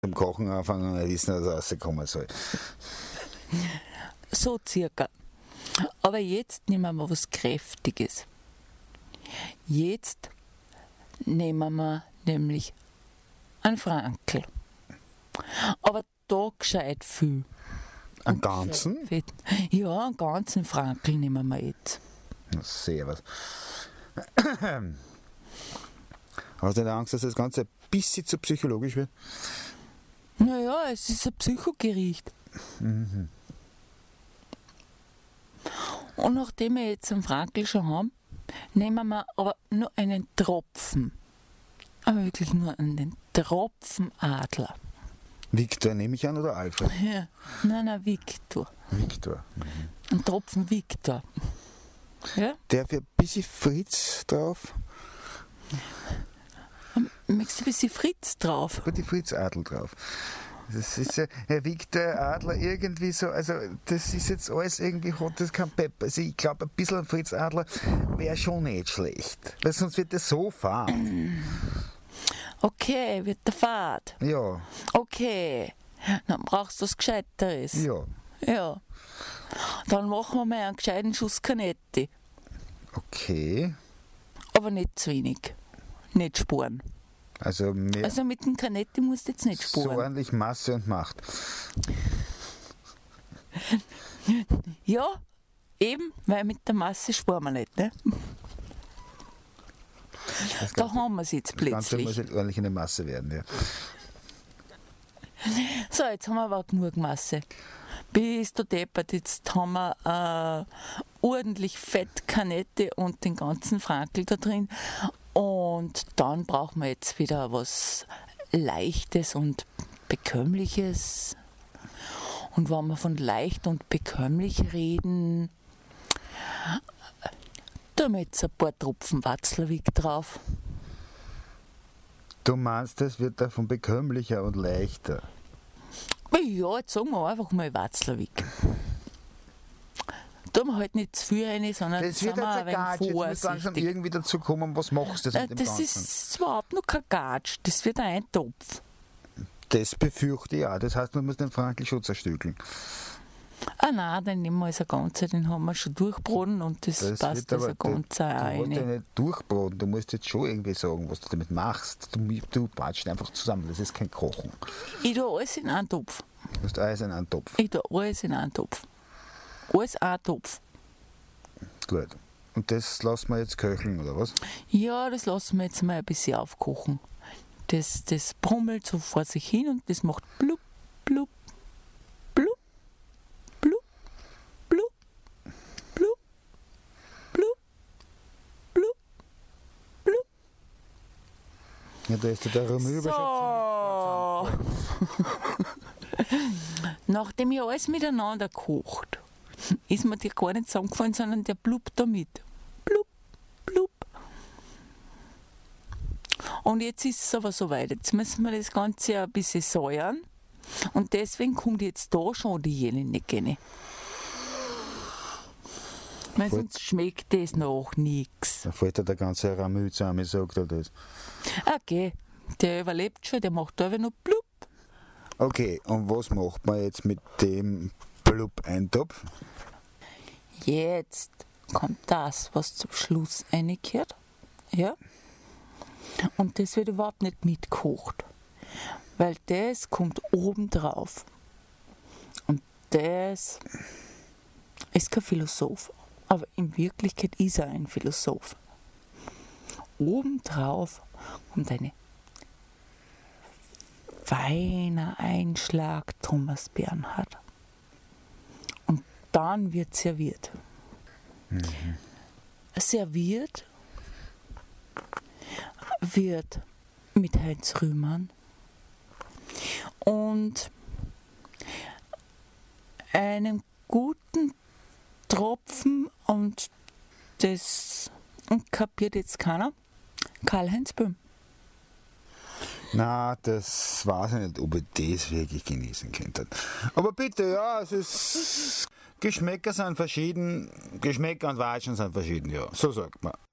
zum Kochen anfangen und nicht wissen, was rauskommen soll. So circa. Aber jetzt nehmen wir was Kräftiges. Jetzt nehmen wir nämlich einen Frankel. Aber da gescheit viel. Einen ganzen? Ja, einen ganzen Frankel nehmen wir jetzt. Sehr was. Hast du nicht Angst, dass das Ganze ein bisschen zu psychologisch wird? Naja, es ist ein Psychogericht. Mhm. Und nachdem wir jetzt einen Frankel schon haben, nehmen wir aber nur einen Tropfen. Aber wirklich nur einen Tropfen Adler. Victor nehme ich an oder Alfred? Ja. Nein, Victor. Victor. Ein Tropfen Victor. Ja? Der für ein bisschen Fritz drauf? Möchtest du ein bisschen Fritz drauf? Die Fritz Adler drauf. Das ist ja, Herr Victor Adler irgendwie so, also das ist jetzt alles irgendwie hat das kein Pep. Also ich glaube, ein bisschen Fritz Adler wäre schon nicht schlecht. Weil sonst wird das so fahren. Okay, wird der Fahrt. Ja. Okay, dann brauchst du was Gescheiteres. Ja. Ja. Dann machen wir mal einen gescheiten Schuss Canetti. Okay. Aber nicht zu wenig. Nicht spuren. Also mit dem Canetti musst du jetzt nicht so spuren. ordentlich Masse und Macht. Ja, eben, weil mit der Masse sparen wir nicht. Ne? Da haben wir es jetzt Das Ganze plötzlich. muss halt ordentlich eine Masse werden, ja. So, jetzt haben wir aber genug Masse. Bist du deppert, jetzt haben wir ordentlich Fett Canetti und den ganzen Frankel da drin. Und dann brauchen wir jetzt wieder was Leichtes und Bekömmliches. Und wenn wir von leicht und bekömmlich reden, tun wir jetzt ein paar Tropfen Watzlawick drauf. Du meinst, das wird davon bekömmlicher und leichter. Ja, jetzt sagen wir einfach mal Watzlawick. Tun wir halt nicht zu viel rein, sondern Das sind wird wir jetzt ein ein wenig Gatsch, jetzt muss langsam vorsichtig. irgendwie dazu kommen, was machst du mit dem Das Ganzen? ist überhaupt noch kein Gatsch, das wird ein Topf. Das befürchte ich auch, das heißt, man muss den Frankel schon zerstückeln. Ah nein, den nehmen wir als ein Ganzer, den haben wir schon durchbraten und das passt als ein Ganzer Du musst ja rein. nicht durchbraten, du musst jetzt schon irgendwie sagen, was du damit machst. Du batschst einfach zusammen, das ist kein Kochen. Ich tue alles in einen Topf. Du hast alles in einen Topf. Ich tue alles in einen Topf. Alles ein Topf. Gut. Und das lassen wir jetzt köcheln, oder was? Ja, das lassen wir jetzt mal ein bisschen aufkochen. Das brummelt so vor sich hin und das macht blub, blub, blub, blub, blub, blub, blub, blub, blub. Ja, da ist der Römer So. Nachdem ich alles miteinander kocht, ist mir dir gar nicht zusammengefallen, sondern der blub damit. Blub, blub. Und jetzt ist es aber soweit. Jetzt müssen wir das Ganze ein bisschen säuern. Und deswegen kommt jetzt da schon die Jene nicht rein. Weil sonst schmeckt das noch nichts. Da fällt ja der ganze Ramü zusammen, sagt er das. Okay, der überlebt schon, der macht da einfach nur blub. Okay, und was macht man jetzt mit dem Blub-Eintopf? Jetzt kommt das, was zum Schluss reingehört. Ja? Und das wird überhaupt nicht mitgekocht. Weil das kommt oben drauf. Und das ist kein Philosoph. Aber in Wirklichkeit ist er ein Philosoph. Obendrauf kommt ein feiner Einschlag Thomas Bernhard. Und dann wird serviert. Serviert wird mit Heinz Rühmann und einem guten Tropfen und das kapiert jetzt keiner. Karl-Heinz Böhm. Na, das weiß ich nicht, ob ich das wirklich genießen könnte. Aber bitte, ja, es ist. Geschmäcker sind verschieden, Geschmäcker und Watschen sind verschieden, ja. So sagt man.